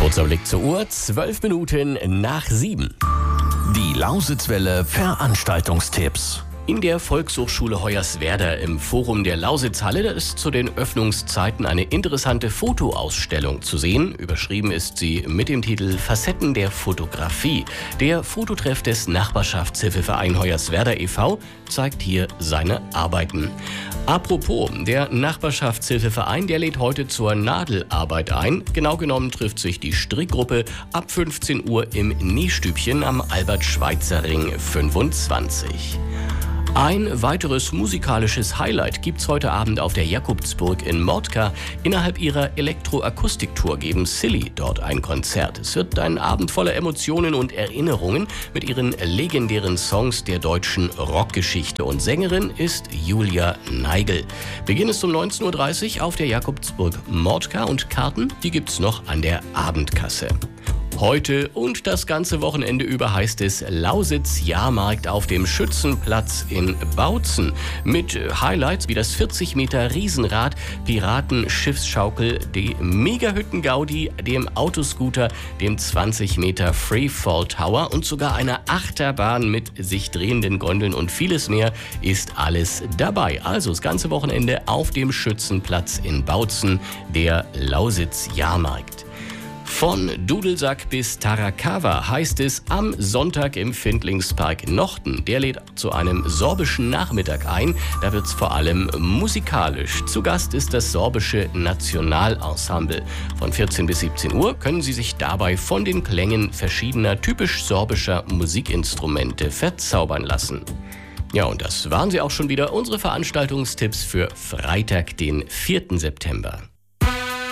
Kurzer Blick zur Uhr, 12 Minuten nach 7. Die Lausitzwelle Veranstaltungstipps. In der Volkshochschule Hoyerswerda im Forum der Lausitzhalle, da ist zu den Öffnungszeiten eine interessante Fotoausstellung zu sehen. Überschrieben ist sie mit dem Titel Facetten der Fotografie. Der Fototreff des Nachbarschaftshilfeverein Hoyerswerda e.V. zeigt hier seine Arbeiten. Apropos, der Nachbarschaftshilfeverein, der lädt heute zur Nadelarbeit ein. Genau genommen trifft sich die Strickgruppe ab 15 Uhr im Nähstübchen am Albert-Schweitzer-Ring 25. Ein weiteres musikalisches Highlight gibt's heute Abend auf der Jakobsburg in Mordka. Innerhalb ihrer Elektroakustiktour geben Silly dort ein Konzert. Es wird ein Abend voller Emotionen und Erinnerungen mit ihren legendären Songs der deutschen Rockgeschichte. Und Sängerin ist Julia Neigel. Beginn ist um 19:30 Uhr auf der Jakobsburg Mordka und Karten, die gibt's noch an der Abendkasse. Heute und das ganze Wochenende über heißt es Lausitz-Jahrmarkt auf dem Schützenplatz in Bautzen. Mit Highlights wie das 40 Meter Riesenrad, Piratenschiffsschaukel, die Megahütten-Gaudi, dem Autoscooter, dem 20 Meter Freefall Tower und sogar einer Achterbahn mit sich drehenden Gondeln und vieles mehr ist alles dabei. Also das ganze Wochenende auf dem Schützenplatz in Bautzen, der Lausitz-Jahrmarkt. Von Dudelsack bis Tarakawa heißt es am Sonntag im Findlingspark Nochten. Der lädt zu einem sorbischen Nachmittag ein. Da wird's vor allem musikalisch. Zu Gast ist das sorbische Nationalensemble. Von 14 bis 17 Uhr können Sie sich dabei von den Klängen verschiedener typisch sorbischer Musikinstrumente verzaubern lassen. Ja, und das waren sie auch schon wieder, unsere Veranstaltungstipps für Freitag, den 4. September.